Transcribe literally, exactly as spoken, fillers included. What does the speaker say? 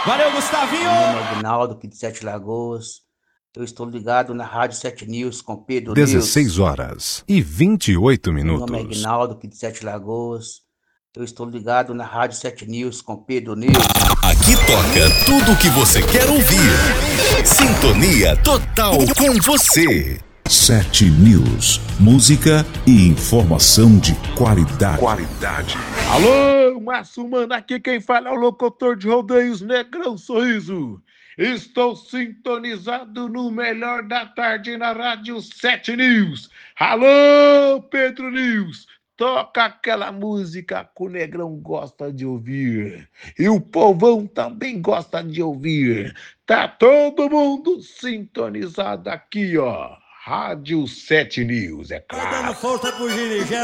Valeu, Gustavinho! Meu nome é Aguinaldo, aqui de Sete Lagoas. Eu estou ligado na Rádio Sete News com Pedro dezesseis News. horas e vinte e oito Meu minutos. nome é Aguinaldo, aqui de Sete Lagoas. Eu estou ligado na Rádio Sete News com Pedro News. Aqui toca tudo o que você quer ouvir. Sintonia total com você. Sete News, música e informação de qualidade. Qualidade. Alô, Márcio Mano, aqui quem fala é o locutor de rodeios Negrão Sorriso. Estou sintonizado no melhor da tarde na Rádio Sete News. Alô, Pedro News, toca aquela música que o Negrão gosta de ouvir. E o povão também gosta de ouvir. Tá todo mundo sintonizado aqui, ó. Rádio Sete News, é claro. Dando força pro Gini,